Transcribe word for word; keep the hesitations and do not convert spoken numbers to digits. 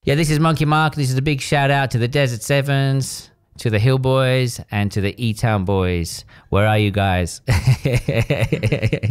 Yeah, this is Monkey Mark. This is a big shout out to the Desert Sevens, to the Hill Boys, and to the E-Town Boys. Where are you guys?